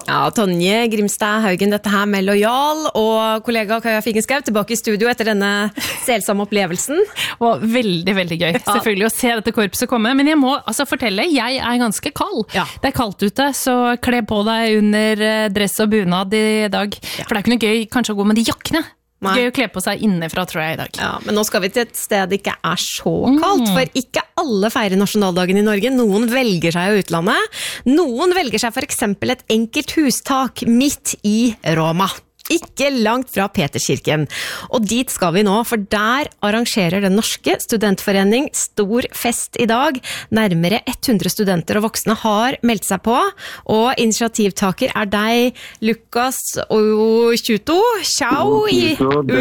Ja, Tonje Grimstad Haugen, dette her med Lojal, og kollega Kaja Figenschou tilbake i studio etter denne selsomme opplevelsen. Og veldig, veldig gøy, selvfølgelig, å se dette korpset komme. Men jeg må fortelle, jeg ganske kald. Ja. Det kaldt ute, så kle på deg under dress og bunad i dag. Ja. For det ikke noe gøy kanskje å gå med de jakkene. Nei. Gøy å kle på seg innenfra, tror jeg, i dag. Ja, men nå skal vi til et sted det ikke så kaldt, for ikke alle feirer nasjonaldagen i Norge. Noen velger seg jo utlandet. Noen velger seg for eksempel et enkelt hustak midt i Roma. Ikke langt fra Peterskirken. Og dit skal vi nå, for der arrangerer Den norske studentforening stor fest i dag. Nærmere 100 studenter og voksne har meldt seg på, og initiativtaker deg, Lukas Okuto. Ciao i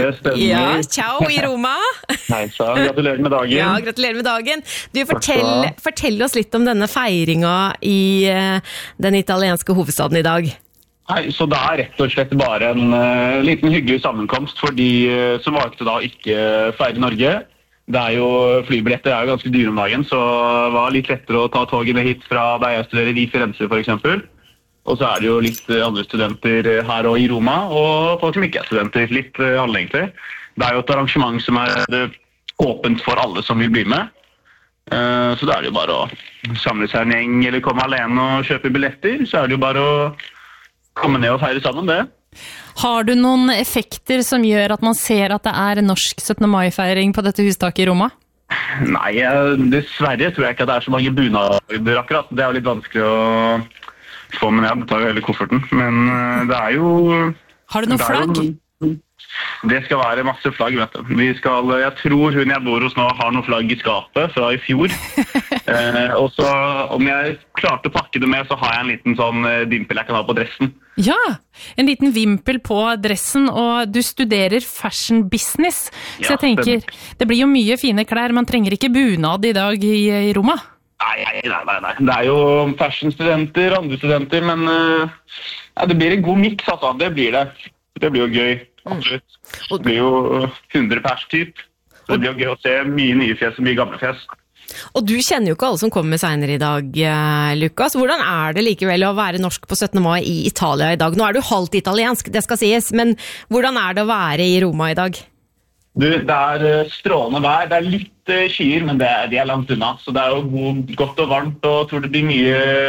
Roma. Hei sann, gratulerer med dagen. Ja, gratulerer med dagen. Du, fortell oss litt om denne feiringen i den italienske hovedstaden i dag. Nei, så det rett og slett bare en liten hyggelig sammenkomst for de som valgte da ikke feire Norge. Flybilletter jo ganske dyre om dagen, så det var litt lettere å ta togene hit fra der jeg studerer i Firenze for eksempel. Og så det jo litt andre studenter her og i Roma, og folk som ikke studenter, litt alle egentlig. Det jo et arrangement som åpent for alle som vil bli med. Så det jo bare å samle seg en gjeng eller komme alene og kjøpe billetter, så det jo bare å komme ned og feire sammen det. Har du noen effekter som gjør at man ser at det norsk 17. mai-feiring på dette hustaket i Roma? Nei, dessverre tror jeg ikke at det så mange bunader akkurat. Det jo litt vanskelig å få med ned, det tar jo hele kofferten. Men det jo... Har du noen flagg? Det skal være masse flagg, vet du. Jeg tror hun jeg bor hos nå har noen flagg i skapet fra i fjor. Og så om jeg klarte å pakke det med, så har jeg en liten sånn dimpel jeg kan ha på dressen. Ja, en liten vimpel på dressen, og du studerer fashion business. Så jeg tenker, det blir jo mye fine klær, man trenger ikke bunad i dag i Roma. Nei. Det jo fashion-studenter, andre studenter, men det blir en god mix, altså. Det blir det. Det blir jo gøy. Absolutt. Det blir jo 100 pers typ. Det blir jo gøy å se mye nye fjes og mye gamle fjes. Og du kjenner jo ikke alle som kommer senere i dag, Lukas. Hvordan det likevel å være norsk på 17. mai i Italia i dag? Nå du halvt italiensk, det skal sies, men hvordan det å være i Roma i dag? Du, det strålende vær. Det litt skyer, men de langt unna. Så det jo godt og varmt, og jeg tror det blir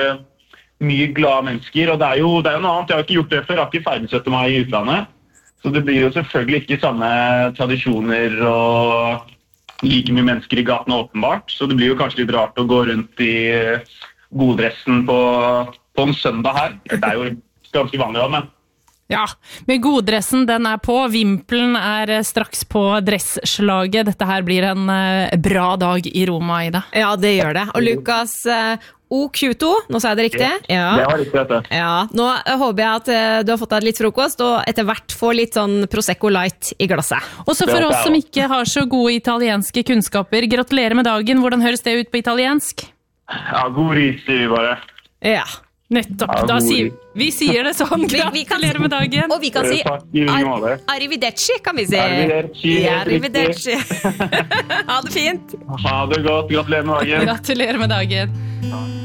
mye glade mennesker. Og det jo noe annet. Jeg har ikke gjort det før. Jeg har ikke feiret 17. mai i utlandet. Så det blir jo selvfølgelig ikke samme tradisjoner og like mye mennesker i gaten åpenbart. Så det blir jo kanskje litt rart å gå rundt i goddressen på en søndag her. Det jo ganske vanlig da, men... Ja, med goddressen den på, vimpelen straks på dressslaget. Dette her blir en bra dag i Roma, Ida. Ja, det gjør det. Og Lukas Okuto, nå sa jeg det riktig? Ja. Det var riktig, dette. Ja, nå håper jeg at du har fått deg litt frokost, og etter hvert får litt sånn Prosecco Light i glasset. Og så for oss som ikke har så gode italienske kunnskaper, gratulerer med dagen. Hvordan høres det ut på italiensk? Ja, god ris, sier vi bare. Ja. Nettopp, da vi sier det sånn, gratulerer med dagen. Og vi kan si arrivederci, kan vi si. Arrivederci. Ha det fint. Ha det godt, gratulerer med dagen. Gratulerer med dagen.